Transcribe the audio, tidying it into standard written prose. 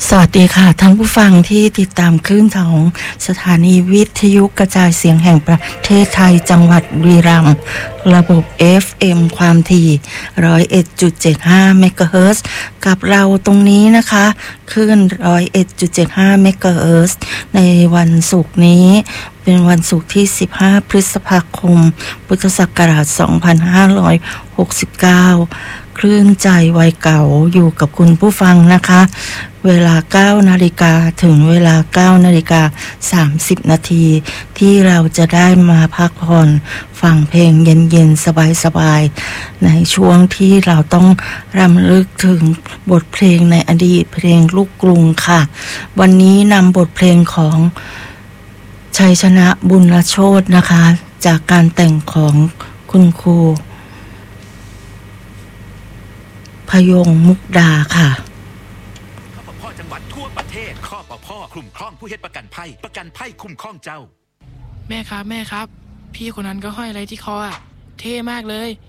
สวัสดีค่ะท่านผู้ฟังที่ติดตามคลื่นของสถานีวิทยุกระจายเสียงแห่งประเทศไทยจังหวัดบุรีรัมย์ระบบ FM ความถี่ 101.75 เมกะเฮิรตซ์กับเราตรงนี้นะคะคลื่น 101.75 เมกะเฮิรตซ์ในวันศุกร์นี้เป็นวันศุกร์ที่15พฤษภาคมพุทธศักราช2569คลื่นใจวัยเก่าอยู่กับคุณผู้ฟังนะคะเวลา 9 นาฬิกาถึงเวลา 9 นาฬิกา 30 นาทีที่เราจะได้มาพักผ่อนฟังเพลงเย็นๆสบายๆในช่วงที่เราต้องรำลึกถึงบทเพลงในอดีตเพลงลูกกรุงค่ะวันนี้นำบทเพลงของชัยชนะบุญโชตินะคะจากการแต่งของคุณครูพยงมุกดาค่ะข้อปพจังหวัดทั่วประเทศข้อปพคลุมครองผู้เฮ็ดประกันภัยคุ้มครองเจ้าแม่ครับพี่คนนั้นก็ห้อยอะไรที่คออ่ะเท่มากเลย